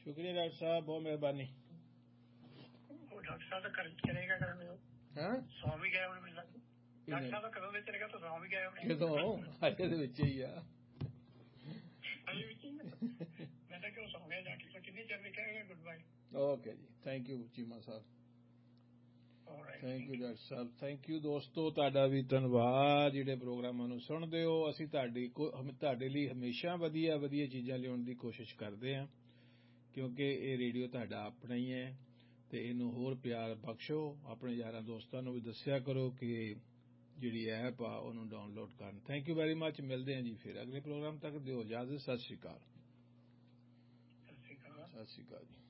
शुक्रिया डॉक्टर साहब, बहुत मेहरबानी। डॉक्टर साहब तो चलेगा सौ भी गए होने डॉक्टर साहब कदों में चलेगा तो सौ भी गए होने कदों अजे दे विच ही आ मैं तो क्यों सौ गए डॉक्टर साहब कितनी चल लिखेगा good bye. Okay ji, thank you Cheema साहब, थैंक यू डॉक्टर साहब, थैंक यू ਦੋਸਤੋ। ਤੁਹਾਡਾ ਵੀ ਧੰਨਵਾਦ ਜਿਹੜੇ ਪ੍ਰੋਗਰਾਮਾਂ ਨੂੰ ਸੁਣਦੇ ਹੋ। ਅਸੀਂ ਤੁਹਾਡੇ ਲਈ ਹਮੇਸ਼ਾ ਵਧੀਆ ਵਧੀਆ ਚੀਜ਼ਾਂ ਲਿਆਉਣ ਦੀ ਕੋਸ਼ਿਸ਼ ਕਰਦੇ ਹਾਂ, ਕਿਉਂਕਿ ਇਹ ਰੇਡੀਓ ਤੁਹਾਡਾ ਆਪਣਾ ਹੀ ਹੈ ਤੇ ਇਹਨੂੰ ਹੋਰ ਪਿਆਰ ਬਖਸ਼ੋ। ਆਪਣੇ ਯਾਰਾਂ ਦੋਸਤਾਂ ਨੂੰ ਵੀ ਦੱਸਿਆ ਕਰੋ ਕਿ ਜਿਹੜੀ ਐਪ ਆ ਉਹਨੂੰ ਡਾਊਨਲੋਡ ਕਰਨ। Thank you very much. ਮਿਲਦੇ ਹਾਂ ਜੀ ਫਿਰ ਅਗਲੇ ਪ੍ਰੋਗਰਾਮ ਤੱਕ। ਦਿਓ ਇਜਾਜ਼ਤ। ਸਤਿ ਸ਼੍ਰੀ ਅਕਾਲ। ਸਤਿ ਸ਼੍ਰੀ ਅਕਾਲ ਜੀ।